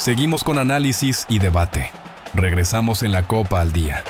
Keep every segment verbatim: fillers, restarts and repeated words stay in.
Seguimos con análisis y debate. Regresamos en la Copa al Día.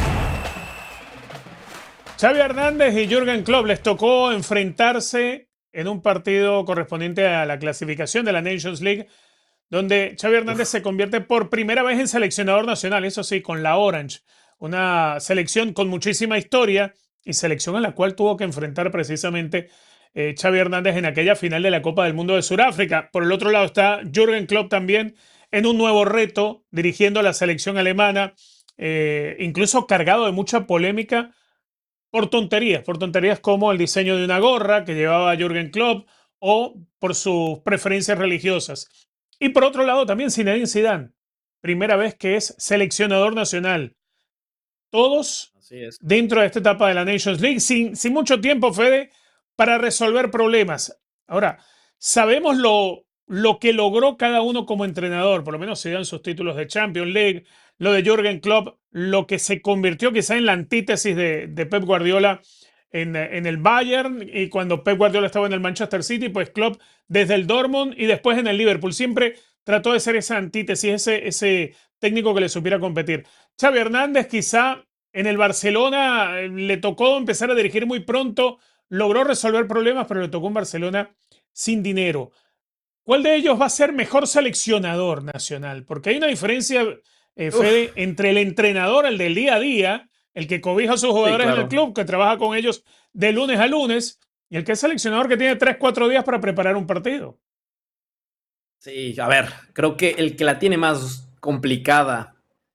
Xavi Hernández y Jürgen Klopp les tocó enfrentarse en un partido correspondiente a la clasificación de la Nations League, donde Xavi Hernández Uf. se convierte por primera vez en seleccionador nacional, eso sí, con la Orange, una selección con muchísima historia y selección a la cual tuvo que enfrentar precisamente eh, Xavi Hernández en aquella final de la Copa del Mundo de Sudáfrica. Por el otro lado está Jürgen Klopp también en un nuevo reto, dirigiendo a la selección alemana, eh, incluso cargado de mucha polémica por tonterías, por tonterías como el diseño de una gorra que llevaba Jürgen Klopp o por sus preferencias religiosas. Y por otro lado también Zinedine Zidane, primera vez que es seleccionador nacional. Todos Así es. dentro de esta etapa de la Nations League, sin, sin mucho tiempo, Fede, para resolver problemas. Ahora, sabemos lo, lo que logró cada uno como entrenador, por lo menos Zidane sus títulos de Champions League, lo de Jürgen Klopp, lo que se convirtió quizá en la antítesis de, de Pep Guardiola en, en el Bayern, y cuando Pep Guardiola estaba en el Manchester City, pues Klopp desde el Dortmund y después en el Liverpool. Siempre trató de ser esa antítesis, ese, ese técnico que le supiera competir. Xavi Hernández quizá en el Barcelona le tocó empezar a dirigir muy pronto, logró resolver problemas, pero le tocó un Barcelona sin dinero. ¿Cuál de ellos va a ser mejor seleccionador nacional? Porque hay una diferencia, eh, Fede, entre el entrenador, el del día a día, el que cobija a sus jugadores sí, claro. en el club, que trabaja con ellos de lunes a lunes, y el que es seleccionador que tiene tres, cuatro días para preparar un partido. Sí, a ver, creo que el que la tiene más complicada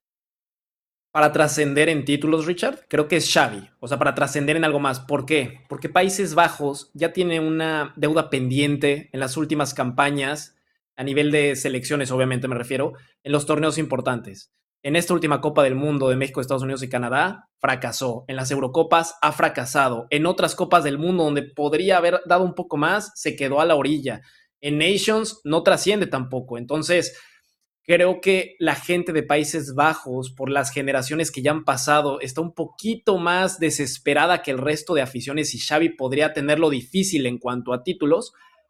para trascender en títulos, Richard, creo que es Xavi. O sea, para trascender en algo más. ¿Por qué? Porque Países Bajos ya tiene una deuda pendiente en las últimas campañas, a nivel de selecciones, obviamente me refiero, en los torneos importantes. En esta última Copa del Mundo de México, Estados Unidos y Canadá, fracasó. En las Eurocopas ha fracasado. En otras Copas del Mundo, donde podría haber dado un poco más, se quedó a la orilla. En Nations no trasciende tampoco. Entonces, creo que la gente de Países Bajos, por las generaciones que ya han pasado, está un poquito más desesperada que el resto de aficiones y Xavi podría tenerlo difícil en cuanto a títulos.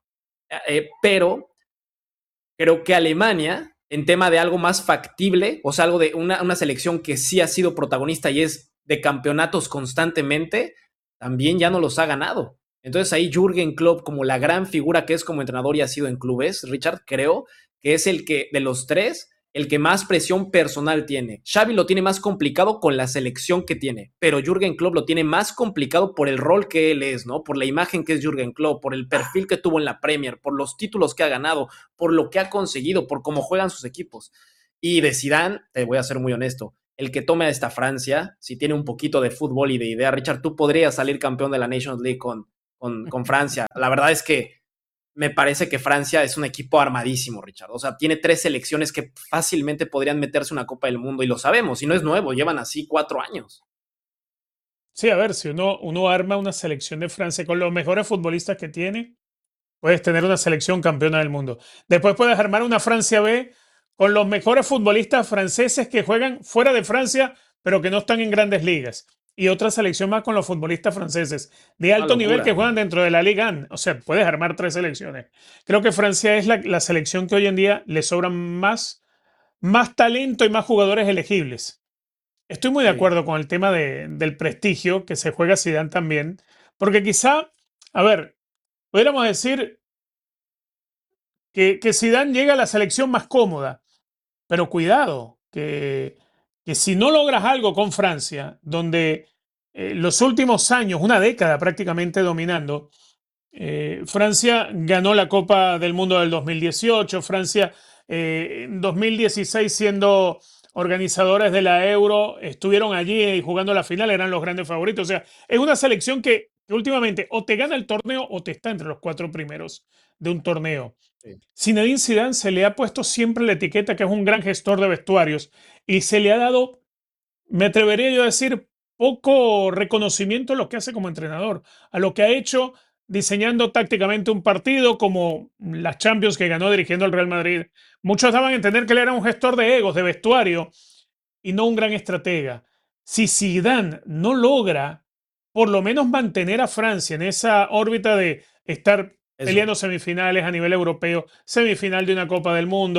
Eh, pero creo que Alemania, en tema de algo más factible, o sea, algo de una, una selección que sí ha sido protagonista y es de campeonatos constantemente, también ya no los ha ganado. Entonces ahí Jürgen Klopp, como la gran figura que es como entrenador y ha sido en clubes, Richard, creo que es el que, de los tres, el que más presión personal tiene. Xavi lo tiene más complicado con la selección que tiene, pero Jürgen Klopp lo tiene más complicado por el rol que él es, ¿no? Por la imagen que es Jürgen Klopp, por el perfil que tuvo en la Premier, por los títulos que ha ganado, por lo que ha conseguido, por cómo juegan sus equipos. Y de Zidane, te voy a ser muy honesto, el que tome a esta Francia, si tiene un poquito de fútbol y de idea, Richard, tú podrías salir campeón de la Nations League con, con, con Francia. La verdad es que me parece que Francia es un equipo armadísimo, Richard. O sea, tiene tres selecciones que fácilmente podrían meterse una Copa del Mundo y lo sabemos, y no es nuevo, llevan así cuatro años. Sí, a ver, si uno, uno arma una selección de Francia con los mejores futbolistas que tiene, puedes tener una selección campeona del mundo. Después puedes armar una Francia B con los mejores futbolistas franceses que juegan fuera de Francia, pero que no están en grandes ligas. Y otra selección más con los futbolistas franceses de alto nivel que juegan dentro de la Liga uno. O sea, puedes armar tres selecciones. Creo que Francia es la, la selección que hoy en día le sobran más, más talento y más jugadores elegibles. Estoy muy de acuerdo con el tema de, del prestigio que se juega Zidane también, porque quizá, a ver, pudiéramos decir que, que Zidane llega a la selección más cómoda, pero cuidado, que, que si no logras algo con Francia, donde eh, los últimos años, una década prácticamente dominando, eh, Francia ganó la Copa del Mundo del dos mil dieciocho, Francia eh, en dos mil dieciséis siendo organizadores de la Euro, estuvieron allí y jugando la final, eran los grandes favoritos. O sea, es una selección que, que últimamente o te gana el torneo o te está entre los cuatro primeros de un torneo. Sí. Zinedine Zidane se le ha puesto siempre la etiqueta que es un gran gestor de vestuarios y se le ha dado, me atrevería yo a decir, poco reconocimiento a lo que hace como entrenador, a lo que ha hecho diseñando tácticamente un partido como las Champions que ganó dirigiendo al Real Madrid. Muchos daban a entender que él era un gestor de egos, de vestuario y no un gran estratega. Si Zidane no logra por lo menos mantener a Francia en esa órbita de estar Eso. peleando semifinales a nivel europeo, semifinal de una Copa del Mundo,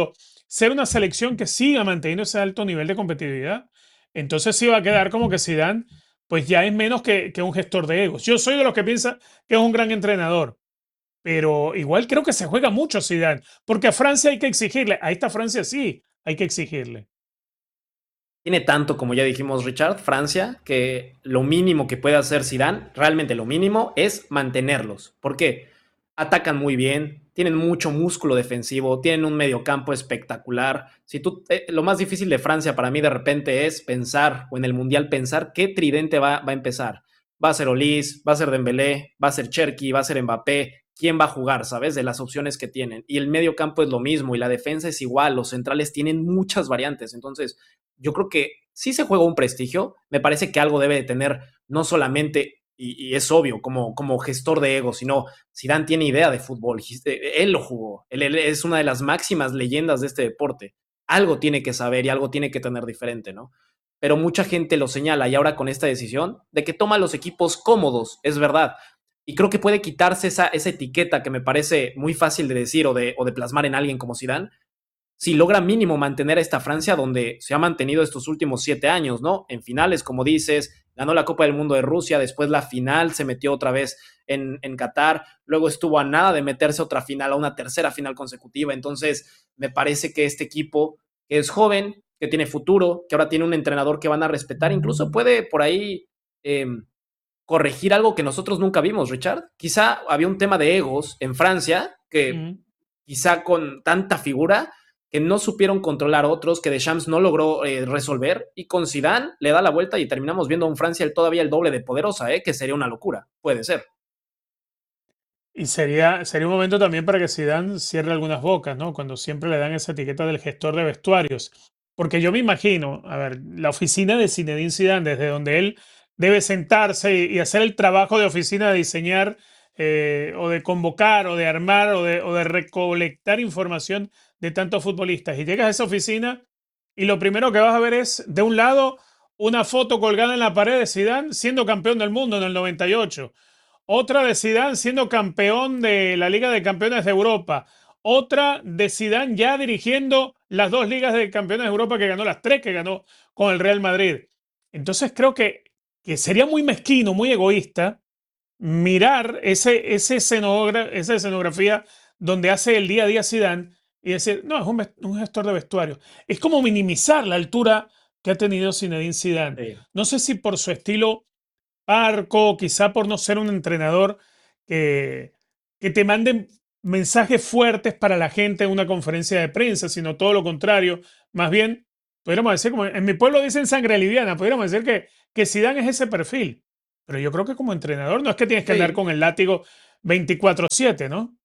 ser una selección que siga manteniendo ese alto nivel de competitividad. Entonces sí va a quedar como que Zidane, pues ya es menos que, que un gestor de egos. Yo soy de los que piensa que es un gran entrenador, pero igual creo que se juega mucho Zidane, porque a Francia hay que exigirle, a esta Francia sí hay que exigirle. Tiene tanto, como ya dijimos, Richard, Francia, que lo mínimo que puede hacer Zidane, realmente lo mínimo, es mantenerlos. ¿Por qué? Atacan muy bien, tienen mucho músculo defensivo, tienen un mediocampo espectacular. Si tú, eh, lo más difícil de Francia para mí de repente es pensar, o en el Mundial pensar, qué tridente va, va a empezar. Va a ser Olise, va a ser Dembélé, va a ser Cherki, va a ser Mbappé. ¿Quién va a jugar, sabes? De las opciones que tienen. Y el mediocampo es lo mismo, y la defensa es igual. Los centrales tienen muchas variantes. Entonces, yo creo que sí se juega un prestigio. Me parece que algo debe de tener no solamente, y, y es obvio, como, como gestor de ego, sino Zidane tiene idea de fútbol. Él lo jugó. Él, él es una de las máximas leyendas de este deporte. Algo tiene que saber y algo tiene que tener diferente, ¿no? Pero mucha gente lo señala y ahora con esta decisión de que toma los equipos cómodos, es verdad. Y creo que puede quitarse esa, esa etiqueta que me parece muy fácil de decir o de, o de plasmar en alguien como Zidane, si logra mínimo mantener a esta Francia donde se ha mantenido estos últimos siete años, ¿no? En finales, como dices, ganó la Copa del Mundo de Rusia, después la final se metió otra vez en, en Qatar, luego estuvo a nada de meterse otra final, a una tercera final consecutiva. Entonces, me parece que este equipo, que es joven, que tiene futuro, que ahora tiene un entrenador que van a respetar, incluso puede por ahí eh, corregir algo que nosotros nunca vimos, Richard. Quizá había un tema de egos en Francia, que Mm. quizá con tanta figura que no supieron controlar otros, que Deschamps no logró eh, resolver, y con Zidane le da la vuelta y terminamos viendo a un Francia el, todavía el doble de poderosa, ¿eh? Que sería una locura, puede ser. Y sería, sería un momento también para que Zidane cierre algunas bocas, ¿no? Cuando siempre le dan esa etiqueta del gestor de vestuarios. Porque yo me imagino, a ver, la oficina de Zinedine Zidane, desde donde él debe sentarse y, y hacer el trabajo de oficina de diseñar eh, o de convocar o de armar o de, o de recolectar información de tantos futbolistas. Y llegas a esa oficina y lo primero que vas a ver es, de un lado, una foto colgada en la pared de Zidane siendo campeón del mundo en el noventa y ocho. Otra de Zidane siendo campeón de la Liga de Campeones de Europa. Otra de Zidane ya dirigiendo las dos ligas de campeones de Europa que ganó, las tres que ganó con el Real Madrid. Entonces creo que, que sería muy mezquino, muy egoísta mirar ese, ese escenogra- esa escenografía donde hace el día a día Zidane y decir, no, es un, ves- un gestor de vestuario. Es como minimizar la altura que ha tenido Zinedine Zidane. Sí. No sé si por su estilo parco, quizá por no ser un entrenador que, que te mande mensajes fuertes para la gente en una conferencia de prensa, sino todo lo contrario. Más bien, podríamos decir, como en mi pueblo dicen sangre liviana, podríamos decir que, que Zidane es ese perfil. Pero yo creo que como entrenador no es que tienes que andar Sí. con el látigo veinticuatro siete, ¿no?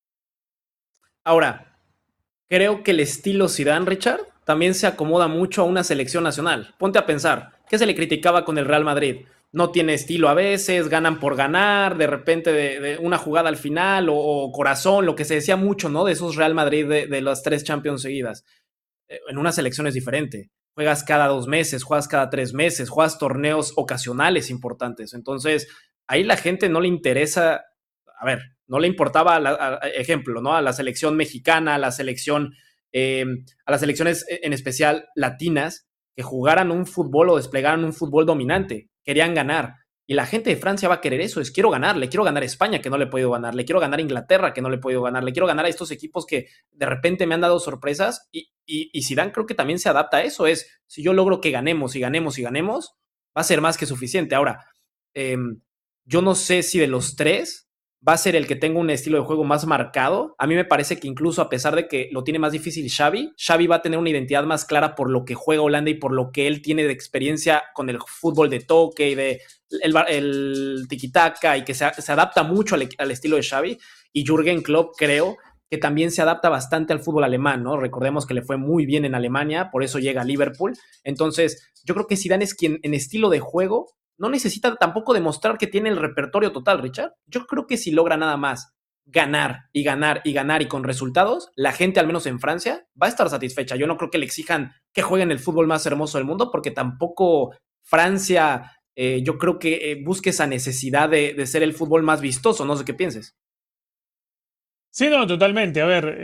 Ahora, creo que el estilo Zidane, Richard, también se acomoda mucho a una selección nacional. Ponte a pensar, ¿qué se le criticaba con el Real Madrid? No tiene estilo a veces, ganan por ganar, de repente de, de una jugada al final o, o, corazón, lo que se decía mucho, ¿no? De esos Real Madrid de, de las tres Champions seguidas. En una selección es diferente. Juegas cada dos meses, juegas cada tres meses, juegas torneos ocasionales importantes. Entonces, ahí la gente no le interesa, a ver, no le importaba, la, a, ejemplo, ¿no? A la selección mexicana, a la selección, eh, a las selecciones en especial latinas, que jugaran un fútbol o desplegaran un fútbol dominante. Querían ganar. Y la gente de Francia va a querer eso, es quiero ganar, le quiero ganar a España que no le he podido ganar, le quiero ganar a Inglaterra que no le he podido ganar, le quiero ganar a estos equipos que de repente me han dado sorpresas y, y, y Zidane creo que también se adapta a eso, es si yo logro que ganemos y ganemos y ganemos, va a ser más que suficiente. Ahora, eh, yo no sé si de los tres va a ser el que tenga un estilo de juego más marcado. A mí me parece que incluso a pesar de que lo tiene más difícil Xavi, Xavi va a tener una identidad más clara por lo que juega Holanda y por lo que él tiene de experiencia con el fútbol de toque y de el, el tiki-taka y que se, se adapta mucho al, al estilo de Xavi. Y Jürgen Klopp creo que también se adapta bastante al fútbol alemán, ¿no? Recordemos que le fue muy bien en Alemania, por eso llega a Liverpool. Entonces, yo creo que Zidane es quien en estilo de juego no necesita tampoco demostrar que tiene el repertorio total, Richard. Yo creo que si logra nada más ganar y ganar y ganar y con resultados, la gente, al menos en Francia, va a estar satisfecha. Yo no creo que le exijan que jueguen el fútbol más hermoso del mundo, porque tampoco Francia, eh, yo creo que eh, busque esa necesidad de, de ser el fútbol más vistoso. No sé qué pienses. Sí, no, totalmente. A ver, eh,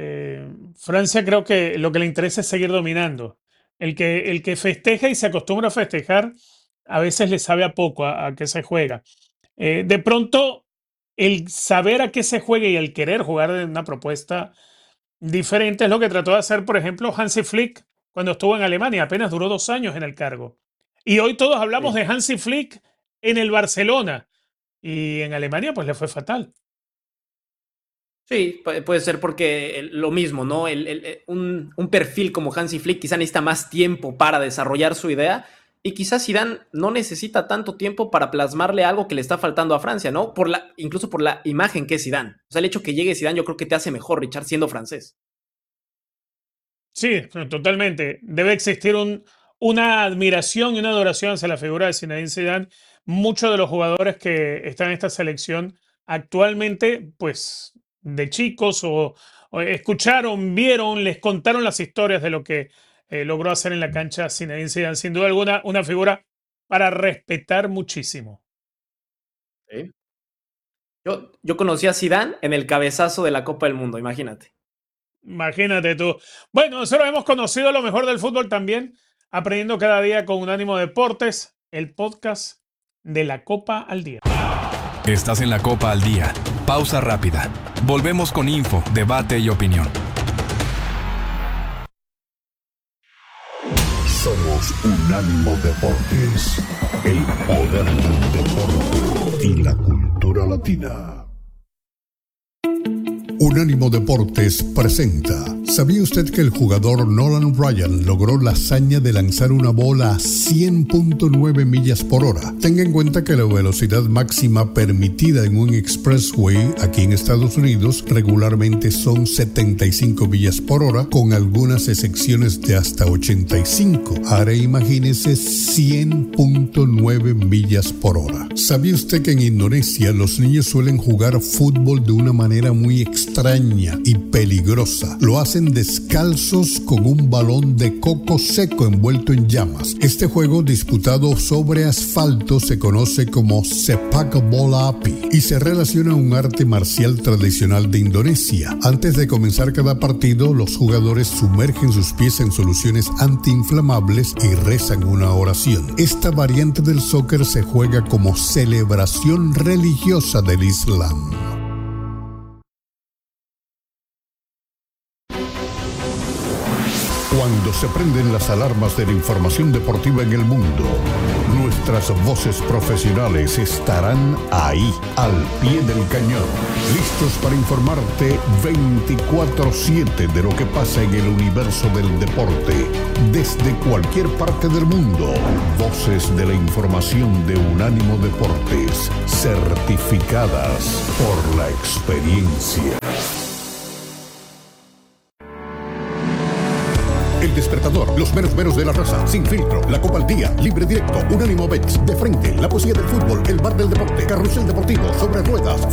Francia creo que lo que le interesa es seguir dominando. El que, el que festeja y se acostumbra a festejar, a veces le sabe a poco a, a qué se juega. Eh, de pronto, el saber a qué se juega y el querer jugar de una propuesta diferente es lo que trató de hacer, por ejemplo, Hansi Flick cuando estuvo en Alemania. Apenas duró dos años en el cargo. Y hoy todos hablamos Sí. de Hansi Flick en el Barcelona. Y en Alemania, pues le fue fatal. Sí, pu- puede ser porque el- lo mismo, ¿no? El- el- el- un, un perfil como Hansi Flick quizá necesita más tiempo para desarrollar su idea y quizás Zidane no necesita tanto tiempo para plasmarle algo que le está faltando a Francia, ¿no? Por la, incluso por la imagen que es Zidane. O sea, el hecho que llegue Zidane yo creo que te hace mejor, Richard, siendo francés. Sí, totalmente. Debe existir un, una admiración y una adoración hacia la figura de Zinedine Zidane. Muchos de los jugadores que están en esta selección actualmente, pues de chicos o, o escucharon, vieron, les contaron las historias de lo que eh, logró hacer en la cancha Zinedine Zidane. Sin duda alguna, una figura para respetar muchísimo. Sí. Yo, yo conocí a Zidane en el cabezazo de la Copa del Mundo, imagínate. Imagínate tú. Bueno, nosotros hemos conocido lo mejor del fútbol también, aprendiendo cada día con Unánimo Deportes, el podcast de la Copa al Día. Estás en la Copa al Día. Pausa rápida. Volvemos con info, debate y opinión. Somos Unánimo Deportes, el poder del deporte y la cultura latina. Unánimo Deportes presenta. ¿Sabía usted que el jugador Nolan Ryan logró la hazaña de lanzar una bola a cien punto nueve millas por hora? Tenga en cuenta que la velocidad máxima permitida en un expressway aquí en Estados Unidos regularmente son setenta y cinco millas por hora, con algunas excepciones de hasta ochenta y cinco. Ahora imagínese cien punto nueve millas por hora. ¿Sabía usted que en Indonesia los niños suelen jugar fútbol de una manera muy extraña y peligrosa? Lo hacen descalzos con un balón de coco seco envuelto en llamas. Este juego disputado sobre asfalto se conoce como sepak bola api y se relaciona a un arte marcial tradicional de Indonesia. Antes de comenzar cada partido, los jugadores sumergen sus pies en soluciones antiinflamables y rezan una oración. Esta variante del soccer se juega como celebración religiosa del Islam. Cuando se prenden las alarmas de la información deportiva en el mundo, nuestras voces profesionales estarán ahí, al pie del cañón, listos para informarte veinticuatro siete de lo que pasa en el universo del deporte, desde cualquier parte del mundo. Voces de la información de Unánimo Deportes, certificadas por la experiencia. El Despertador, los meros meros de la raza, Sin Filtro, La Copa al Día, Libre Directo, Unánimo Bets, De Frente, La Poesía del Fútbol, El Bar del Deporte, Carrusel Deportivo, Sobre Ruedas,